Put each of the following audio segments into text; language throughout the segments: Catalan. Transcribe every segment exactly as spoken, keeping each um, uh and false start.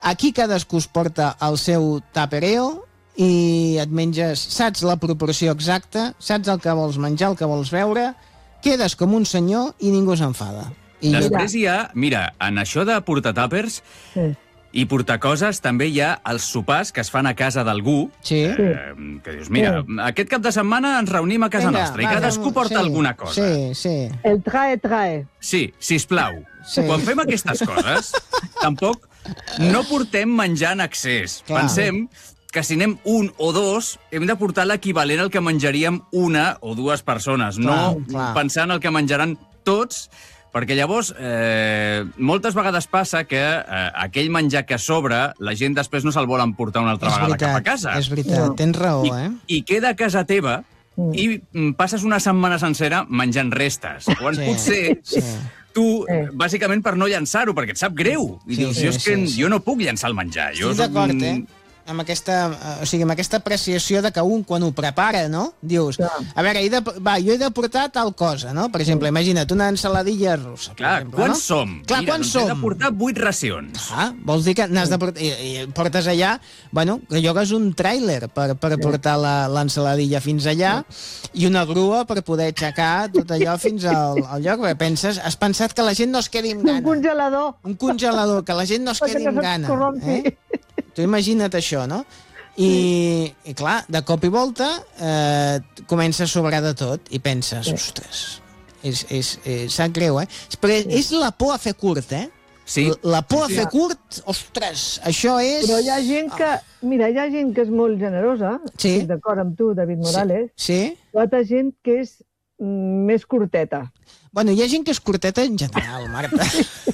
aquí cadascú es porta el seu tapereo i et menges, saps la proporció exacta, saps el que vols menjar, el que vols beure, quedes com un senyor i ningú s'enfada. I Després hi ha, mira, en això de portar tàpers Sí. i portar coses, també hi ha els sopars que es fan a casa d'algú, Sí. eh, que dius, mira, aquest cap de setmana ens reunim a casa Vinga, nostra i va, cadascú fem- porta sí, alguna cosa. Sí, sí. El trae, trae. Sí, sisplau. Sí. Quan fem aquestes coses, tampoc no portem menjar en excés. Clar. Pensem que si anem un o dos, hem de portar l'equivalent al que menjaríem una o dues persones, Clar, no clar. pensant el que menjaran tots, perquè llavors eh, moltes vegades passa que eh, aquell menjar que sobra, la gent després no se'l vol emportar una altra És vegada cap a veritat, casa. és veritat, No. tens raó, I, eh? I queda a casa teva Mm. i mm, passes una setmana sencera menjant restes. Quan Sí, potser sí. tu, Sí. bàsicament per no llançar-ho, perquè et sap greu. I Sí, dius, sí, jo és que sí, sí. jo no puc llançar el menjar. Jo Estic soc d'acord, un- eh? Amb aquesta, eh, o sigui, amb aquesta apreciació de que un, quan ho prepara, no? Dius, Clar. a veure, he de, va, jo he de portar tal cosa, no? Per exemple, imagina't una ensaladilla russa. Per Clar, exemple, quants no? som? Clar, Mira, quants doncs he de som? portar vuit racions. Ah, vols dir que n'has de portar... I, I portes allà, bueno, que llogues un tràiler per, per portar la- l'ensaladilla fins allà i una grua per poder aixecar tot allò fins al, al lloc. Perquè penses, has pensat que la gent no es quedi amb Un gana. congelador. Un congelador, que la gent no es Perquè quedi no amb se't gana. corrompi. Eh? Tu imagina't això, no? I, i clar, de cop i volta eh, comença a sobrar de tot i penses, Sí. ostres, és, és, és, sap greu, eh? Però és la por a fer curt, eh? Sí. La por a Sí. fer curt, ostres, això és... Però hi ha gent que... Mira, hi ha gent que és molt generosa, Sí. estic d'acord amb tu, David Morales, Sí? hi ha altra gent que és mm, més curteta. Bueno, hi ha gent que és curteta en general, Marta.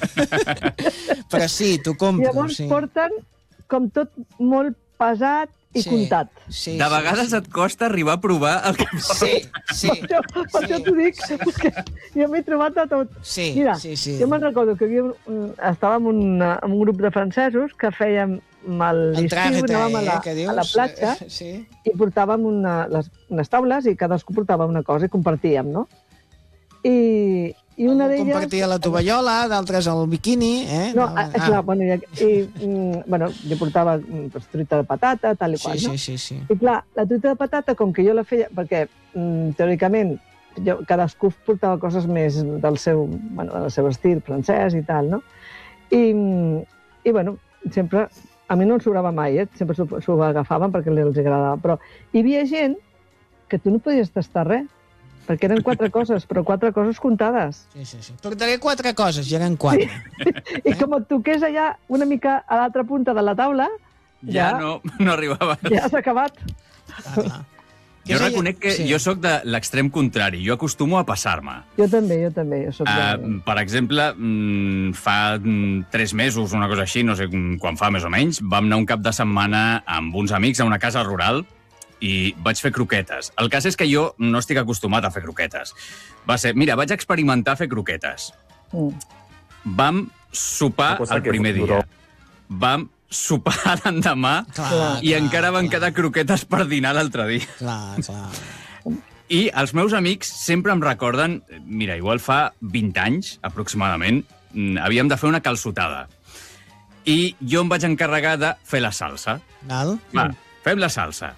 Però sí, t'ho compro, Llavors sí. porten com tot molt pesat i Sí, comptat. Sí, De sí, vegades sí. et costa arribar a provar el que Sí, sí, Per això, per això t'ho dic, perquè jo m'he trobat de tot. sí, Mira, sí, sí. jo me'n recordo que havia, un- estàvem en, una, en un grup de francesos que fèiem a El l'estiu, traje, anàvem a la, eh, que dius? a la platja Eh, Sí. i portàvem una, les, unes taules i cadascú portava una cosa i compartíem, no? I, i una Algú d'elles... compartia la tovallola, d'altres el biquini, eh? No, ah, clar, bueno, i, i mm, bueno, jo portava mm, pues, truita de patata, tal i qual, sí, no? sí, sí, sí. I clar, la truita de patata, com que jo la feia... Perquè, mm, teòricament, jo, cadascú portava coses més del seu, bueno, del seu estil francès i tal, no? I, mm, i bueno, sempre... A mi no em sobrava mai, eh? Sempre s'ho s'ho agafaven perquè els agradava. Però hi havia gent que tu no podies tastar res, perquè eren quatre coses, però quatre coses comptades. Sí, sí, sí. Portaré quatre coses, ja eren quatre. I com et toqués allà una mica a l'altra punta de la taula, ja Ja. no, no arribava. ja s'ha acabat. Ah, clar. Jo és allò- reconec que sí. jo sóc de l'extrem contrari. Jo acostumo a passar-me. Jo també, jo també. Jo soc Uh, de... per exemple, mm, fa mm, tres mesos, una cosa així, no sé mm, quan fa més o menys, vam anar un cap de setmana amb uns amics a una casa rural i vaig fer croquetes. El cas és que jo no estic acostumat a fer croquetes. Va ser, mira, vaig experimentar fer croquetes. Mm. Vam sopar Una cosa el que primer duró. dia. Vam sopar l'endemà Clar, i clar, encara van clar, quedar croquetes per dinar l'altre dia. Clar, clar. I els meus amics sempre em recorden, mira, igual fa vint anys, aproximadament, mm, havíem de fer una calçotada. I jo em vaig encarregar de fer la salsa. Val? Va, fem la salsa.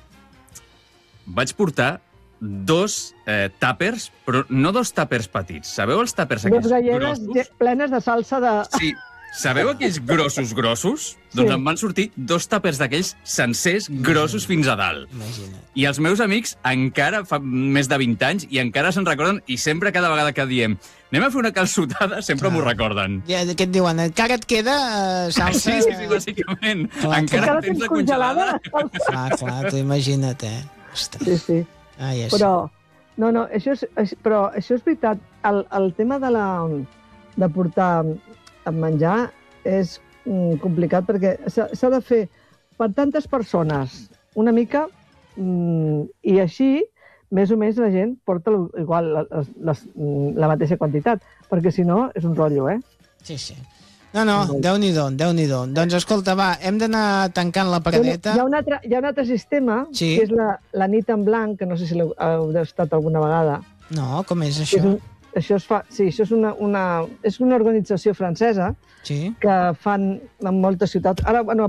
Vaig portar dos eh, tàpers, però no dos tàpers petits. Sabeu els tàpers Dos aquells galleres grossos? ge- plenes de salsa de... Sí. Sabeu aquells grossos, grossos? Doncs Sí. em van sortir dos tàpers d'aquells sencers, grossos fins a dalt. Imagina't. I els meus amics encara fa més de vint anys i encara se'n recorden i sempre cada vegada que diem anem a fer una calçotada sempre m'ho recorden. Ja, què et diuen? Encara et queda eh, salsa... Sí, sí, sí, bàsicament. Clar, encara Encara tens tens la congelada. congelada. Clar, clar, tu imagina't, eh? Ostres. Sí, sí. Ah, ja sé. Però, no, no, això és, és- però això és veritat. El, el tema de, la, de portar a menjar és mm, complicat perquè s'ha s'ha de fer per tantes persones una mica mm, i així més o menys la gent porta lo- igual la, les, les, mm, la mateixa quantitat, perquè si no és un rotllo, eh? Sí, sí. No, no, Déu-n'hi-do, Déu-n'hi-do. Doncs escolta, va, hem d'anar tancant la Hi ha, paradeta. hi ha, un altre, hi ha un altre sistema, Sí. que és la, la nit en blanc, que no sé si l'heu heu estat alguna vegada. No, com és Que això? és, un, això es fa... Sí, això és una, una, és una organització francesa Sí. que fan en moltes ciutats. Ara, bueno,